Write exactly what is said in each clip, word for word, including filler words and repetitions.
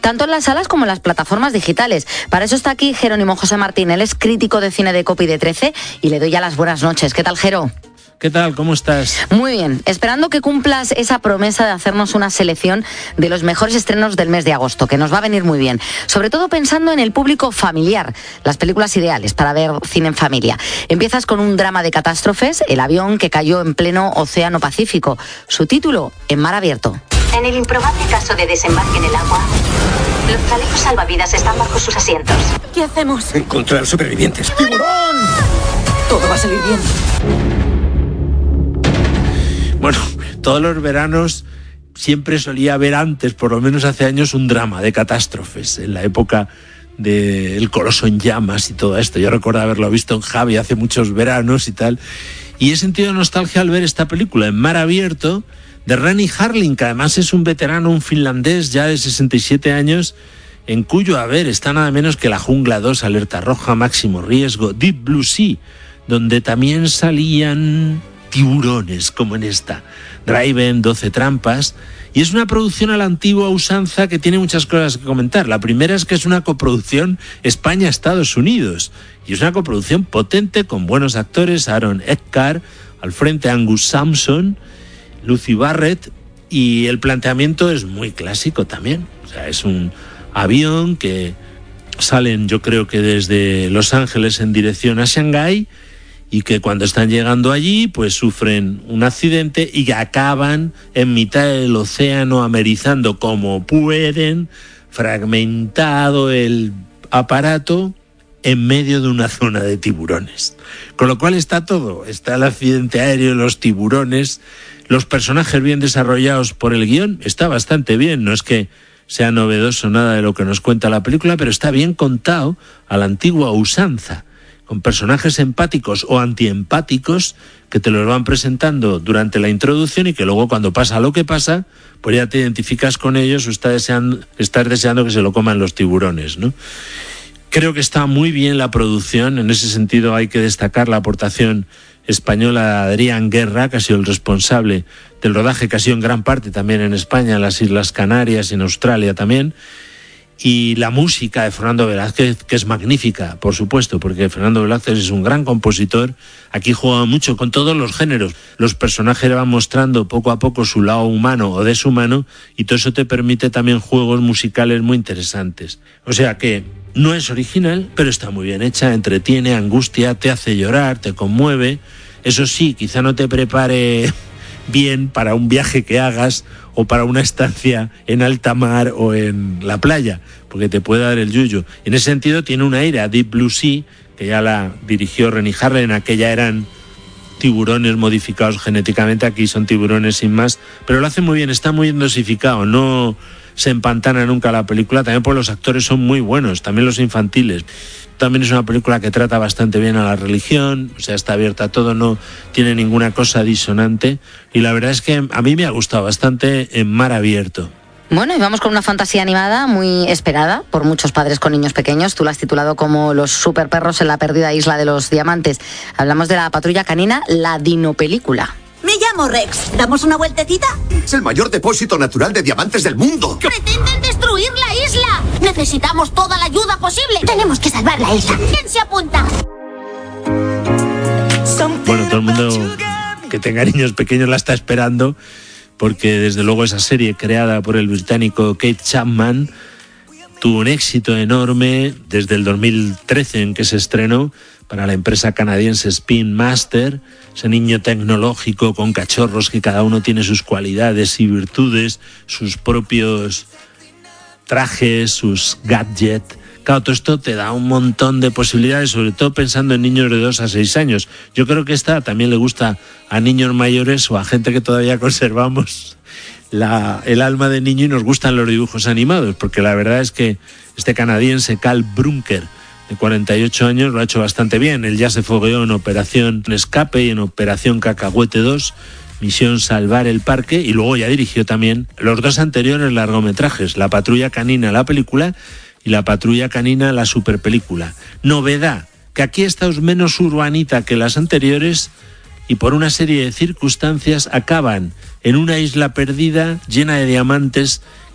tanto en las salas como en las plataformas digitales. Para eso está aquí Jerónimo José Martín, él es crítico de cine de COPE y de trece y le doy ya las buenas noches. ¿Qué tal, Jero? ¿Qué tal? ¿Cómo estás? Muy bien, esperando que cumplas esa promesa de hacernos una selección de los mejores estrenos del mes de agosto, que nos va a venir muy bien. Sobre todo pensando en el público familiar, las películas ideales para ver cine en familia. Empiezas con un drama de catástrofes, el avión que cayó en pleno Océano Pacífico. Su título, En mar abierto. En el improbable caso de desembarque en el agua, los chalecos salvavidas están bajo sus asientos. ¿Qué hacemos? Encontrar supervivientes. ¡Tiburón! Todo va a salir bien. Bueno, todos los veranos siempre solía haber antes, por lo menos hace años, un drama de catástrofes. En la época del Coloso en llamas y todo esto. Yo recuerdo haberlo visto en Javi hace muchos veranos y tal. Y he sentido nostalgia al ver esta película, En mar abierto, de Renny Harlin, que además es un veterano, un finlandés ya de sesenta y siete años, en cuyo haber está nada menos que La Jungla dos, Alerta Roja, Máximo Riesgo, Deep Blue Sea, donde también salían tiburones, como en esta, Driven, doce trampas, y es una producción a la antigua usanza que tiene muchas cosas que comentar. La primera es que es una coproducción España-Estados Unidos, y es una coproducción potente con buenos actores, Aaron Eckhart, al frente Angus Sampson, Lucy Barrett, y el planteamiento es muy clásico también. O sea, es un avión que salen, yo creo que desde Los Ángeles en dirección a Shanghái, y que cuando están llegando allí pues sufren un accidente y acaban en mitad del océano amerizando como pueden, fragmentado el aparato en medio de una zona de tiburones. Con lo cual está todo, está el accidente aéreo, los tiburones, los personajes bien desarrollados por el guión, está bastante bien, no es que sea novedoso nada de lo que nos cuenta la película, pero está bien contado a la antigua usanza, con personajes empáticos o antiempáticos que te los van presentando durante la introducción y que luego cuando pasa lo que pasa, pues ya te identificas con ellos o estás deseando, estás deseando que se lo coman los tiburones, ¿no? Creo que está muy bien la producción, en ese sentido hay que destacar la aportación española de Adrián Guerra, que ha sido el responsable del rodaje, que ha sido en gran parte también en España, en las Islas Canarias y en Australia también. Y la música de Fernando Velázquez, que es magnífica, por supuesto, porque Fernando Velázquez es un gran compositor. Aquí juega mucho con todos los géneros. Los personajes van mostrando poco a poco su lado humano o deshumano, y todo eso te permite también juegos musicales muy interesantes. O sea que no es original, pero está muy bien hecha, entretiene, angustia, te hace llorar, te conmueve. Eso sí, quizá no te prepare bien para un viaje que hagas o para una estancia en alta mar o en la playa, porque te puede dar el yuyu. En ese sentido tiene un aire a Deep Blue Sea, que ya la dirigió Renny Harlin, aquella eran tiburones modificados genéticamente, aquí son tiburones sin más, pero lo hace muy bien, está muy bien dosificado, no se empantana nunca la película, también porque los actores son muy buenos, también los infantiles. También es una película que trata bastante bien a la religión, o sea, está abierta a todo, no tiene ninguna cosa disonante, y la verdad es que a mí me ha gustado bastante En mar abierto. Bueno, y vamos con una fantasía animada muy esperada por muchos padres con niños pequeños. Tú la has titulado como Los superperros en la perdida isla de los diamantes. Hablamos de la patrulla canina, la dinopelícula. Me llamo Rex. ¿Damos una vueltecita? Es el mayor depósito natural de diamantes del mundo. ¡Pretenden destruir la isla! Necesitamos toda la ayuda posible. Tenemos que salvar la isla. ¿Quién se apunta? Bueno, todo el mundo que tenga niños pequeños la está esperando, porque desde luego esa serie creada por el británico Kate Chapman tuvo un éxito enorme desde el dos mil trece en que se estrenó para la empresa canadiense Spin Master, ese niño tecnológico con cachorros que cada uno tiene sus cualidades y virtudes, sus propios trajes, sus gadgets. Claro, todo esto te da un montón de posibilidades, sobre todo pensando en niños de dos a seis años. Yo creo que esta también le gusta a niños mayores o a gente que todavía conservamos la, el alma de niño y nos gustan los dibujos animados, porque la verdad es que este canadiense Cal Brunker, de cuarenta y ocho años, lo ha hecho bastante bien. Él ya se fogueó en Operación Escape y en Operación Cacahuete dos, Misión Salvar el Parque, y luego ya dirigió también los dos anteriores largometrajes, La Patrulla Canina, la película, y La Patrulla Canina, la superpelícula. Novedad, que aquí está menos urbanita que las anteriores, y por una serie de circunstancias acaban en una isla perdida llena de diamantes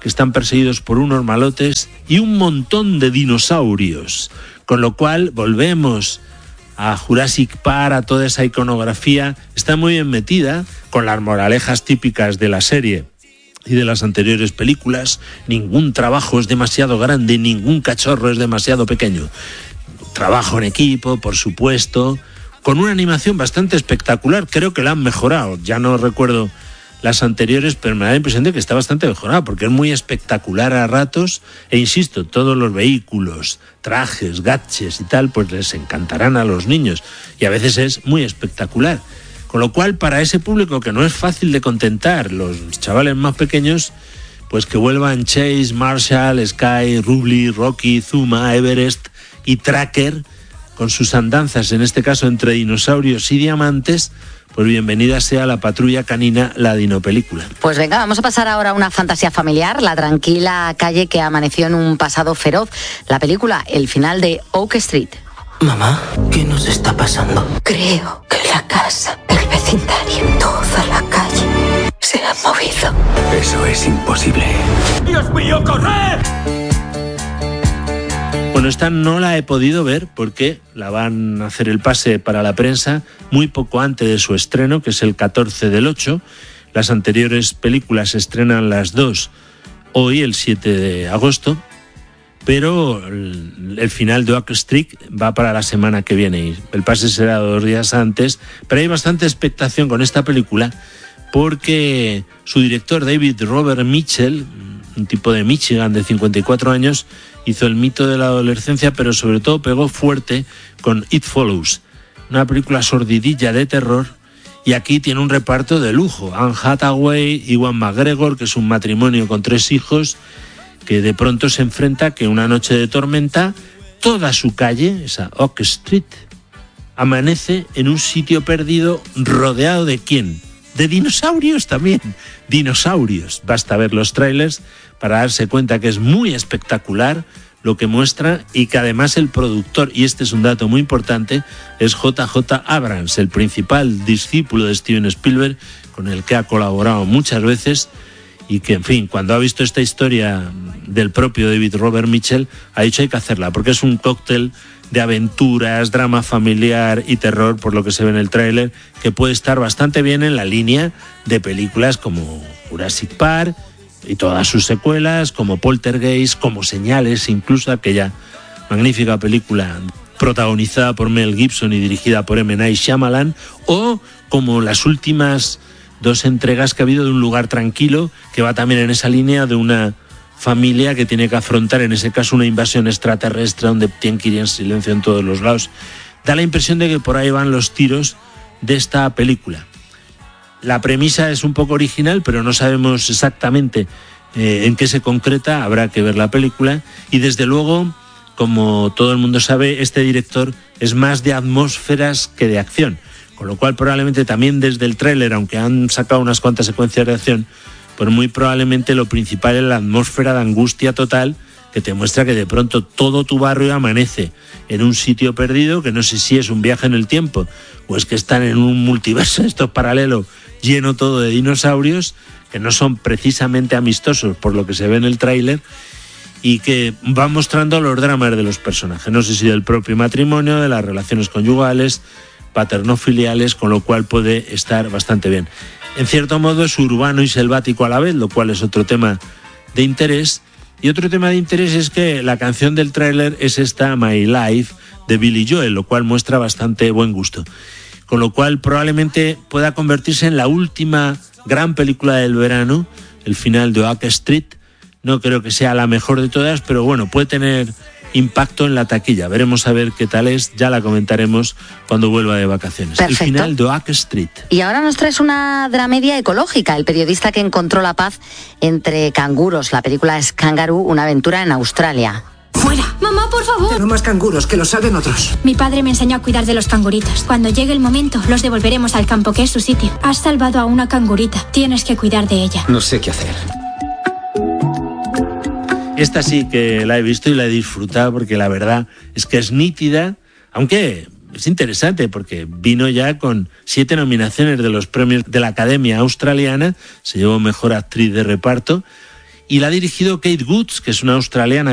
que están perseguidos por unos malotes y un montón de dinosaurios. Con lo cual volvemos a Jurassic Park, a toda esa iconografía. Está muy bien metida, con las moralejas típicas de la serie y de las anteriores películas. Ningún trabajo es demasiado grande, ningún cachorro es demasiado pequeño. Trabajo en equipo, por supuesto, con una animación bastante espectacular. Creo que la han mejorado. Ya no recuerdo las anteriores, pero me da la impresión de que está bastante mejorada, porque es muy espectacular a ratos, e insisto, todos los vehículos, trajes, gadgets y tal, pues les encantarán a los niños, y a veces es muy espectacular. Con lo cual, para ese público que no es fácil de contentar, los chavales más pequeños, pues que vuelvan Chase, Marshall, Sky, Ruby, Rocky, Zuma, Everest y Tracker, con sus andanzas, en este caso entre dinosaurios y diamantes, pues bienvenida sea la patrulla canina, la dinopelícula. Pues venga, vamos a pasar ahora a una fantasía familiar, la tranquila calle que amaneció en un pasado feroz. La película, el final de Oak Street. Mamá, ¿qué nos está pasando? Creo que la casa, el vecindario, toda la calle se ha movido. Eso es imposible. ¡Dios mío, corred! Bueno, esta no la he podido ver porque la van a hacer el pase para la prensa muy poco antes de su estreno, que es el catorce del ocho. Las anteriores películas se estrenan las dos hoy, el siete de agosto, pero el, el final de Oak Street va para la semana que viene y el pase será dos días antes. Pero hay bastante expectación con esta película porque su director, David Robert Mitchell, un tipo de Michigan de cincuenta y cuatro años, hizo El mito de la adolescencia, pero sobre todo pegó fuerte con It Follows, una película sordidilla de terror, y aquí tiene un reparto de lujo. Anne Hathaway, Ewan McGregor, que es un matrimonio con tres hijos, que de pronto se enfrenta que una noche de tormenta, toda su calle, esa Oak Street, amanece en un sitio perdido rodeado de ¿quién? De dinosaurios también, dinosaurios. Basta ver los trailers para darse cuenta que es muy espectacular lo que muestra y que además el productor, y este es un dato muy importante, es J J Abrams, el principal discípulo de Steven Spielberg, con el que ha colaborado muchas veces y que, en fin, cuando ha visto esta historia del propio David Robert Mitchell, ha dicho hay que hacerla, porque es un cóctel de aventuras, drama familiar y terror, por lo que se ve en el tráiler, que puede estar bastante bien en la línea de películas como Jurassic Park y todas sus secuelas, como Poltergeist, como Señales, incluso aquella magnífica película protagonizada por Mel Gibson y dirigida por M. Night Shyamalan, o como las últimas dos entregas que ha habido de Un lugar tranquilo, que va también en esa línea de una familia que tiene que afrontar, en ese caso, una invasión extraterrestre donde tienen que ir en silencio en todos los lados. Da la impresión de que por ahí van los tiros de esta película. La premisa es un poco original, pero no sabemos exactamente eh, en qué se concreta, habrá que ver la película. Y desde luego, como todo el mundo sabe, este director es más de atmósferas que de acción, con lo cual probablemente también desde el tráiler, aunque han sacado unas cuantas secuencias de acción, pues muy probablemente lo principal es la atmósfera de angustia total, que te muestra que de pronto todo tu barrio amanece en un sitio perdido, que no sé si es un viaje en el tiempo o es que están en un multiverso, esto es paralelo, lleno todo de dinosaurios, que no son precisamente amistosos por lo que se ve en el tráiler, y que va mostrando los dramas de los personajes, no sé si del propio matrimonio, de las relaciones conyugales, paterno-filiales, con lo cual puede estar bastante bien. En cierto modo es urbano y selvático a la vez, lo cual es otro tema de interés. Y otro tema de interés es que la canción del tráiler es esta My Life de Billy Joel, lo cual muestra bastante buen gusto. Con lo cual probablemente pueda convertirse en la última gran película del verano, el final de Oak Street. No creo que sea la mejor de todas, pero bueno, puede tener impacto en la taquilla. Veremos a ver qué tal es, ya la comentaremos cuando vuelva de vacaciones. Perfecto. El final de Oak Street. Y ahora nos traes una dramedia ecológica, El periodista que encontró la paz entre canguros. La película es Kangaroo, una aventura en Australia. ¡Fuera! Mamá, por favor. Pero más canguros, que los salven otros. Mi padre me enseñó a cuidar de los canguritos. Cuando llegue el momento, los devolveremos al campo, que es su sitio. Has salvado a una cangurita. Tienes que cuidar de ella. No sé qué hacer. Esta sí que la he visto y la he disfrutado porque la verdad es que es nítida, aunque es interesante porque vino ya con siete nominaciones de los premios de la Academia Australiana, se llevó Mejor Actriz de Reparto y la ha dirigido Kate Woods, que es una australiana